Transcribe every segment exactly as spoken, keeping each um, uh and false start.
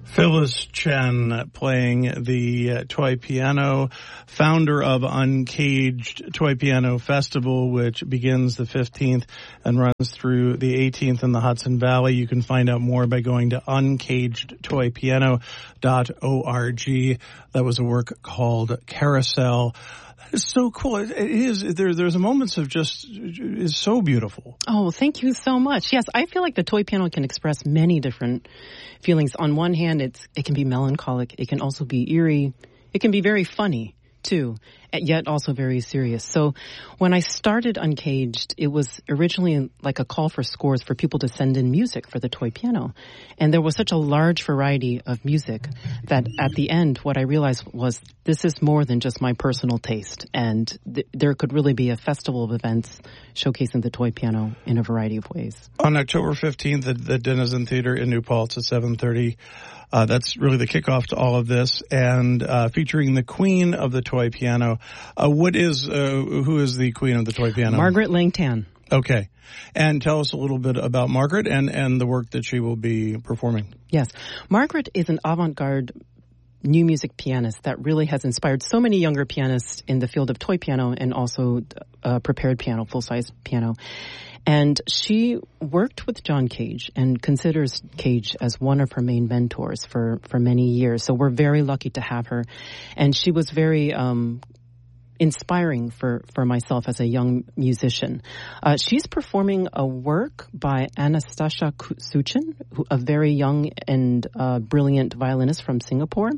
Phyllis Chen playing the uh, toy piano, founder of Uncaged Toy Piano Festival, which begins the fifteenth and runs through the eighteenth in the Hudson Valley. You can find out more by going to uncaged toy piano dot org. That was a work called Carousel. It's so cool. It is. There, there's moments of just, it's so beautiful. Oh, thank you so much. Yes, I feel like the toy piano can express many different feelings. On one hand, it's it can be melancholic. It can also be eerie. It can be very funny, too, yet also very serious. So when I started Uncaged, it was originally like a call for scores for people to send in music for the toy piano. And there was such a large variety of music that at the end, what I realized was this is more than just my personal taste. And th- there could really be a festival of events showcasing the toy piano in a variety of ways. On October fifteenth at the Denizen Theater in New Paltz at seven thirty. Uh, that's really the kickoff to all of this, and uh, featuring the queen of the toy piano. Uh, what is, uh, who is the queen of the toy piano? Margaret Langtan. Okay. And tell us a little bit about Margaret and, and the work that she will be performing. Yes. Margaret is an avant-garde new music pianist that really has inspired so many younger pianists in the field of toy piano and also uh, prepared piano, full-size piano. And she worked with John Cage and considers Cage as one of her main mentors for, for many years. So we're very lucky to have her. And she was very um, inspiring for, for myself as a young musician. Uh, she's performing a work by Anastasia Suchin, who, a very young and uh, brilliant violinist from Singapore.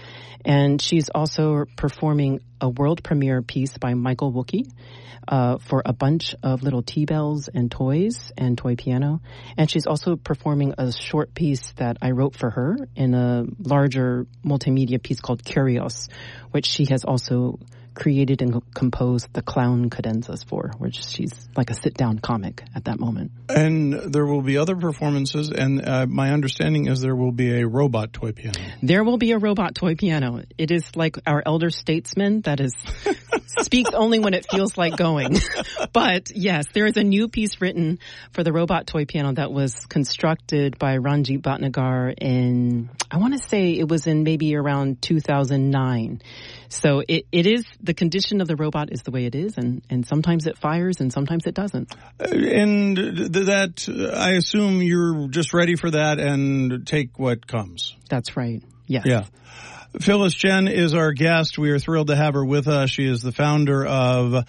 And she's also performing a world premiere piece by Michael Wookie uh, for a bunch of little tea bells and toys and toy piano. And she's also performing a short piece that I wrote for her in a larger multimedia piece called Curios, which she has also created and composed the clown cadenzas for, which she's like a sit-down comic at that moment. And there will be other performances, and uh, my understanding is there will be a robot toy piano. There will be a robot toy piano. It is like our elder statesman that is speaks only when it feels like going. But yes, there is a new piece written for the robot toy piano that was constructed by Ranjit Bhatnagar in, I want to say it was in maybe around two thousand nine. So it, it is, the condition of the robot is the way it is, and, and sometimes it fires and sometimes it doesn't. And th- that, I assume you're just ready for that and take what comes. That's right. Yes. Yeah. Phyllis Chen is our guest. We are thrilled to have her with us. She is the founder of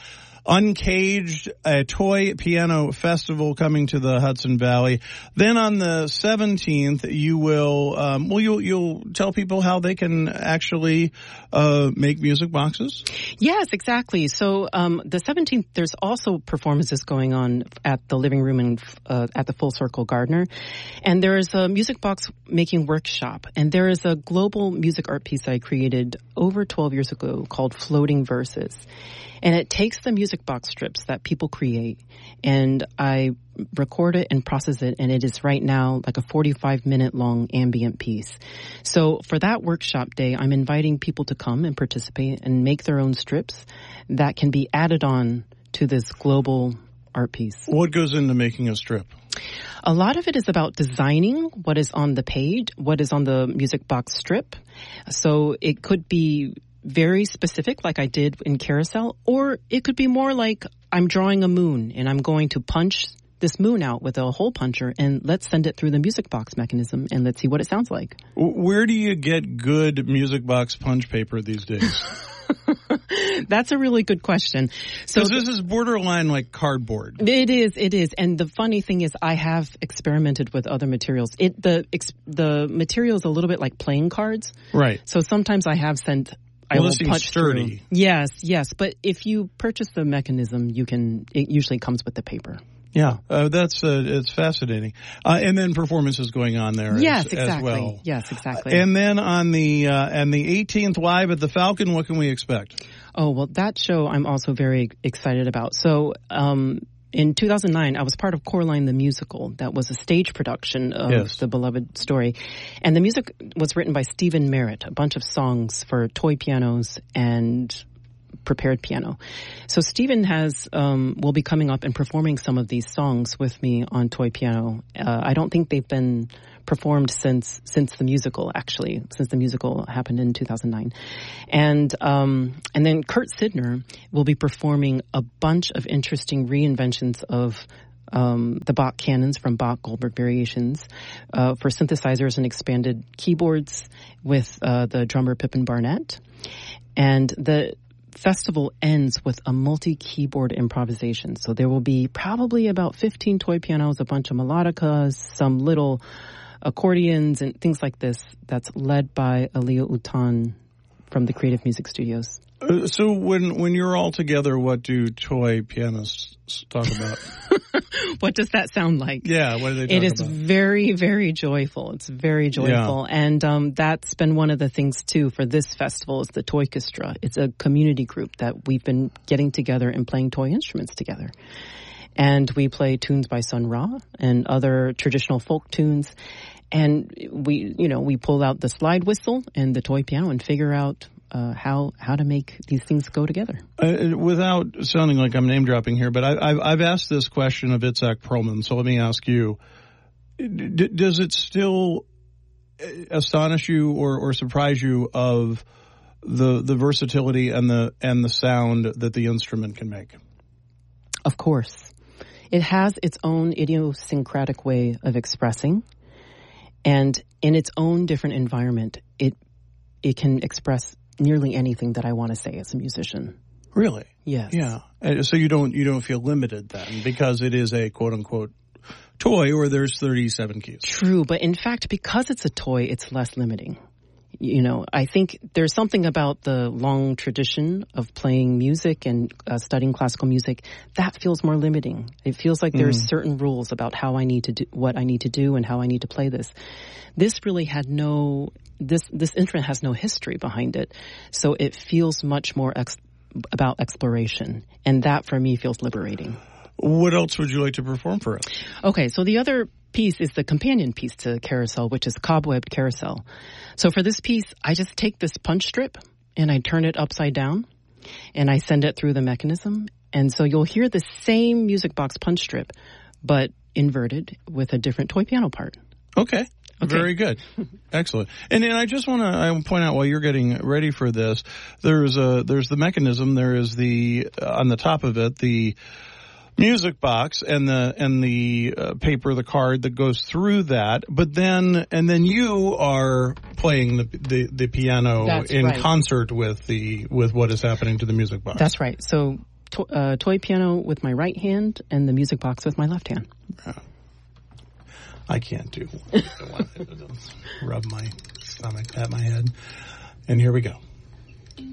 Uncaged, a toy piano festival coming to the Hudson Valley. Then on the seventeenth, you will, um, well, you'll, you'll tell people how they can actually uh, make music boxes? Yes, exactly. So um, the seventeenth, there's also performances going on at the living room and uh, at the Full Circle Gardner. And there is a music box making workshop. And there is a global music art piece that I created over twelve years ago called Floating Verses. And it takes the music box strips that people create, and I record it and process it, and it is right now like a forty-five minute long ambient piece. So for that workshop day, I'm inviting people to come and participate and make their own strips that can be added on to this global art piece. What goes into making a strip? A lot of it is about designing what is on the page, what is on the music box strip. So it could be very specific, like I did in Carousel, or it could be more like I'm drawing a moon and I'm going to punch this moon out with a hole puncher and let's send it through the music box mechanism and let's see what it sounds like. Where do you get good music box punch paper these days? That's a really good question. So this is borderline like cardboard. It is, it is. And the funny thing is I have experimented with other materials. It the the material is a little bit like playing cards. Right. So sometimes I have sent I well, will this punch sturdy. through. Yes, yes. But if you purchase the mechanism, you can. It usually comes with the paper. Yeah, uh, that's uh, it's fascinating. Uh, and then performances going on there. Yes, as, exactly. As well. Yes, exactly. And then on the uh, and the eighteenth live at the Falcon, what can we expect? Oh well, that show I'm also very excited about. So. Um, In two thousand nine, I was part of Coraline the Musical. That was a stage production of yes. the beloved story. And the music was written by Stephen Merritt, a bunch of songs for toy pianos and prepared piano. So Stephen has um, will be coming up and performing some of these songs with me on toy piano. Uh, I don't think they've been performed since since the musical, actually, since the musical happened in two thousand nine. And um, and then Kurt Sidner will be performing a bunch of interesting reinventions of um, the Bach canons from Bach Goldberg Variations uh, for synthesizers and expanded keyboards with uh, the drummer Pippin Barnett. And the festival ends with a multi-keyboard improvisation. So there will be probably about fifteen toy pianos, a bunch of melodicas, some little accordions and things like this, that's led by Alia Utan from the Creative Music Studios. Uh, so when when you're all together, what do toy pianists talk about? What does that sound like? Yeah, what do they talk about? It is about? very, very joyful. It's very joyful. Yeah. And um, that's been one of the things, too, for this festival is the Toykestra. It's a community group that we've been getting together and playing toy instruments together. And we play tunes by Sun Ra and other traditional folk tunes. And we, you know, we pull out the slide whistle and the toy piano and figure out uh, how how to make these things go together. Uh, without sounding like I'm name dropping here, but I, I've, I've asked this question of Itzhak Perlman, so let me ask you: D- Does it still astonish you or, or surprise you of the the versatility and the and the sound that the instrument can make? Of course. It has its own idiosyncratic way of expressing, and in its own different environment, it it can express nearly anything that I want to say as a musician. Really? Yes. Yeah. So you don't you don't feel limited then because it is a quote unquote toy, or there's thirty-seven keys. True, but in fact, because it's a toy, it's less limiting. You know, I think there's something about the long tradition of playing music and uh, studying classical music that feels more limiting. It feels like there's mm. certain rules about how I need to do, what I need to do and how I need to play this. This really had no, this, this instrument has no history behind it. So it feels much more ex- about exploration. And that for me feels liberating. What else would you like to perform for us? Okay, so the other piece is the companion piece to Carousel, which is Cobwebbed Carousel. So for this piece, I just take this punch strip and I turn it upside down and I send it through the mechanism. And so you'll hear the same music box punch strip, but inverted with a different toy piano part. Okay. Okay. Very good. Excellent. And and I just want to I point out while you're getting ready for this, there's a there's the mechanism, there is the uh, on the top of it, the music box and the and the uh, paper, the card that goes through that, but then and then you are playing the the, the piano That's in right. concert with the with what is happening to the music box. That's right. So to, uh, toy piano with my right hand and the music box with my left hand. Yeah. I can't do rub my stomach, pat my head, and here we go.